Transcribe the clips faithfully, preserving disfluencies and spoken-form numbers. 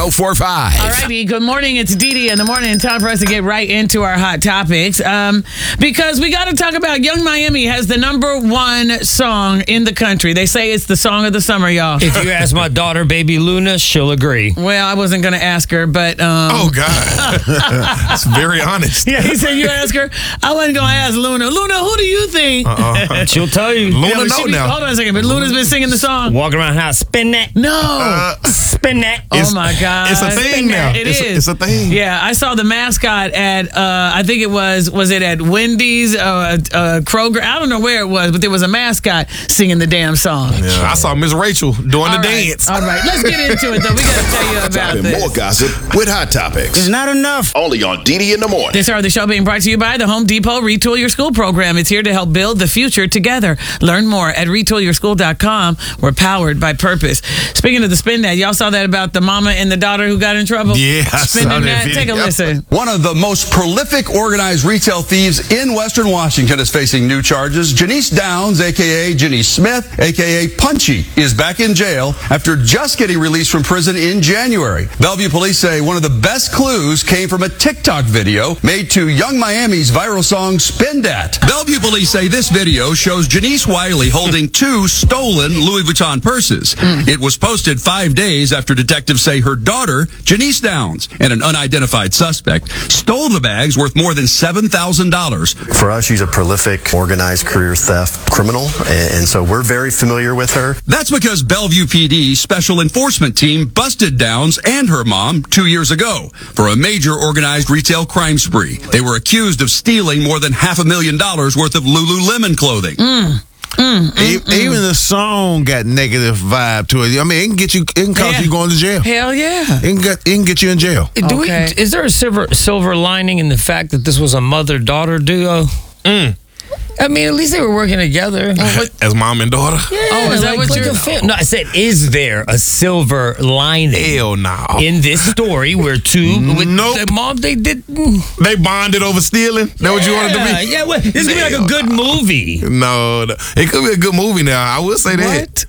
oh four five. All righty. Good morning. It's Dee Dee in the morning. Time for us to get right into our hot topics. Um, because we got to talk about Young Miami has the number one song in the country. They say it's the song of the summer, y'all. If you ask my daughter, baby Luna, she'll agree. Well, I wasn't going to ask her, but... Um, oh, God. That's very honest. Yeah, he said you ask her. I wasn't going to ask Luna. Luna, who do you think? Uh-uh. She'll tell you. Luna, Yeah, but know she be- now. Hold on a second. But Luna's been singing the song. Walking around the house, spin that. No. Uh, Spin that. Oh, my God. It's a thing now. It it's is. A, it's a thing. Yeah, I saw the mascot at, uh, I think it was, was it at Wendy's, uh, uh, Kroger? I don't know where it was, but there was a mascot singing the damn song. Yeah, I saw Miss Rachel doing All the right. dance. All right, let's get into it, though. We got to tell you about Dropping this. more gossip with Hot Topics. It's not enough. Only on Dee Dee in the morning. This hour of the show being brought to you by the Home Depot Retool Your School program. It's here to help build the future together. Learn more at retool your school dot com. We're powered by purpose. Speaking of the spin that, y'all saw that about the mama and the daughter who got in trouble? Yeah, I Spinning saw that that. video. Take a listen. One of the most prolific organized retail thieves in Western Washington is facing new charges. Janice Downs, a k a. Jenny Smith, a k a. Punchy, is back in jail after just getting released from prison in January. Bellevue police say one of the best clues came from a TikTok video made to Young Miami's viral song Spin Dat. Bellevue police say this video shows Janice Wiley holding two stolen Louis Vuitton purses. It was posted five days after detectives say her daughter, Janice Downs, and an unidentified suspect stole the bags worth more than seven thousand dollars. For us, she's a prolific, organized career theft criminal, and so we're very familiar with her. That's because Bellevue P D Special Enforcement Team busted Downs and her mom two years ago for a major organized retail crime spree. They were accused of stealing more than half a million dollars worth of Lululemon clothing. Mm. Mm, mm, E- mm. Even the song got negative vibe to it. I mean, it can get you, it can cause Yeah. you going to jail. Hell yeah. It can get, it can get you in jail. Do we, Okay. is there a silver silver lining in the fact that this was a mother-daughter duo? Mm. I mean, at least they were working together. As mom and daughter? Oh, is that what you're- a fam- No, I said, is there a silver lining Hell no. in this story where two, with Nope. the mom, they did. mm, They bonded over stealing? That what you wanted to Yeah, be? yeah, well, this could be like a good movie. No, no, it could be a good movie now. I will say that.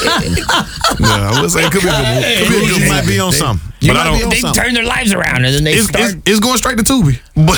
No, I will say it could be a good movie. Could be a You good movie. might be on something. You But I might don't- be on They something. turn their lives around and then they It's, start. it's, it's going straight to Tubi. But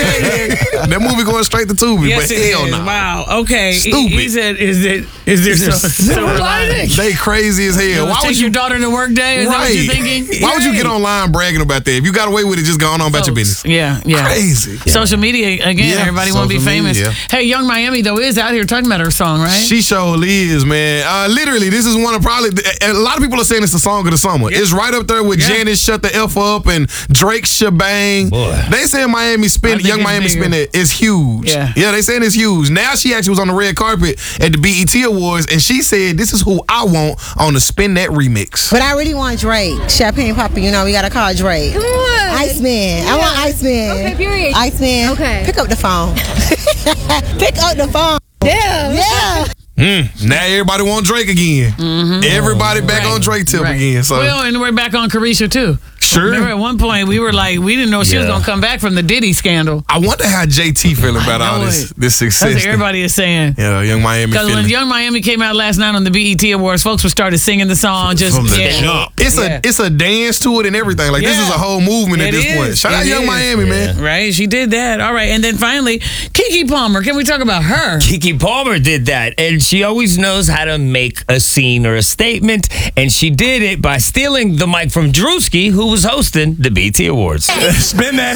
that movie going straight to Tubi. Yes, but it hell is. no. Wow. Okay. He, Stupid. he said, is it, is there there some silver silver lining? lining? They crazy as hell. Why Take would your you daughter to work day? Is that what you're thinking? Why would you get online bragging about that? If you got away with it, just going on about your business. Yeah, yeah. Crazy. Social media, again, Yeah, everybody want to be social famous. media. Hey, Young Miami, though, is out here talking about her song, right? She surely is, man. Uh, literally, this is one of probably a lot of people are saying it's the song of the summer. Yeah. It's right up there with Yeah. Janet Shut the F Up and Drake Shebang. Boy. They saying Miami I spin, think Young it's Miami bigger. spin it is huge. Yeah. yeah, they saying it's huge. Now she actually was on the red carpet at the B E T Awards, and she said, "This is who I want on the Spin That remix." But I really want Drake. Champagne Papa, you know, we gotta call Drake. Come on. Iceman. I want Iceman. Okay, period. Iceman. Okay. Pick up the phone. Pick up the phone. Damn. Yeah. Mm. Now everybody want Drake again. Everybody back Right. on Drake tip Right. again. So Well, and we're back on Carisha, too. Sure. Remember, at one point, we were like, we didn't know she was Yeah. going to come back from the Diddy scandal. I wonder how J T feeling about all know this it. this That's success. what everybody is saying. Yeah, Young Miami Because when feeling. Young Miami came out last night on the B E T Awards, folks were started singing the song. Just From the yeah. jump. It's Yeah. a it's a dance to it and everything. Like this Yeah. is a whole movement at It this is. point. Shout It out Young is. Miami, man. Right? She did that. All right. And then finally, Keke Palmer. Can we talk about her? Keke Palmer did that, and she always knows how to make a scene or a statement, and she did it by stealing the mic from Drewski, who was hosting the B E T Awards. Spin that.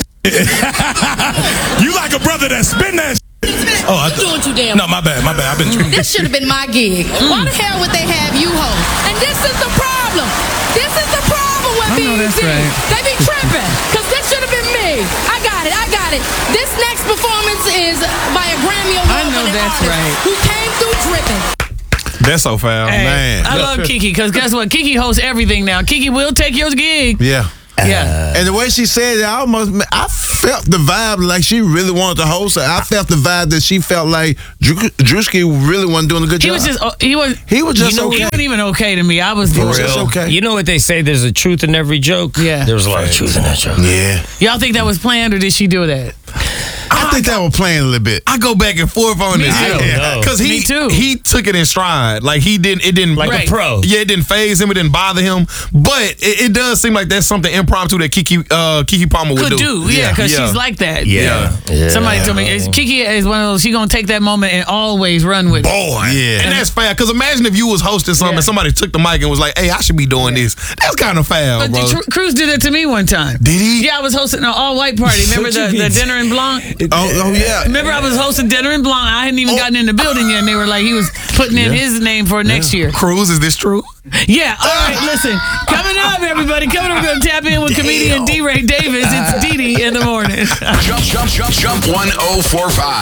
You like a brother that spin that. Oh, I You're doing too damn. No, my bad, my bad. I've been drinking. This should have been my gig. Why the hell would they have you host? And this is the problem. This is the problem with I know B E T. that's right. They be tripping. Because this should have been me. I got it. I got it. This next performance is by a Grammy Award I know winning that's artist right. who came through dripping. That's so foul. Hey, man. I love Keke because guess what? Keke hosts everything now. Keke will take your gig. Yeah. Yeah. And the way she said it, I almost, I felt the vibe like she really wanted to host it. I felt the vibe that she felt like Drew, Drewski really wasn't doing a good He job. was just, oh, he was, He was just you know, okay. He wasn't even okay to me. I was, He was just okay. You know what they say? There's a truth in every joke. Yeah. There was a lot of truth in that joke. Yeah. y'all think that was planned or did she do that? I think that was playing a little bit. I go back and forth on Me this. too. Because he Me too. he took it in stride. Like he didn't. It didn't Like Right. a pro. Yeah, it didn't phase him. It didn't bother him. But it, it does seem like that's something impromptu that Kiki uh, Kiki Palmer would Could do, yeah, because Yeah. she's like that. Yeah. Yeah. Somebody told me it's- Kiki is one of those. She gonna take that moment and always run with it. Boy, Yeah. and that's foul. Because imagine if you was hosting something Yeah. and somebody took the mic and was like, "Hey, I should be doing this." That's kind of foul, But bro. Tr- Cruz did it to me one time. Did he? Yeah, I was hosting an all-white party. Remember What you the, the mean? dinner in Blanc? Oh, oh yeah. Remember I was hosting dinner in Blanc. I hadn't even gotten in the building yet, and they were like, he was putting in his name for next year. Cruz, is this true? Yeah. All right. Listen. Coming up, everybody. Coming up, we're gonna tap in with comedian D. Ray Davis. It's Dee Dee in the morning. Jump, jump, jump, jump one oh four five.